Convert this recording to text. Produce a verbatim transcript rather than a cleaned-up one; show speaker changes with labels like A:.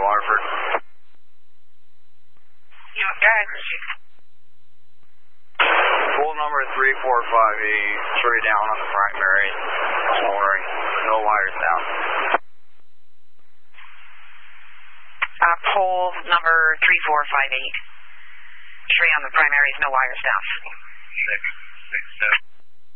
A: Waterford.
B: You know, guys,
A: Pool number three four five eight, three down on the primary, smoldering, no wires down.
B: uh, pole number three four five eight. Tree on the primaries, no wires down.
A: Six, six, seven.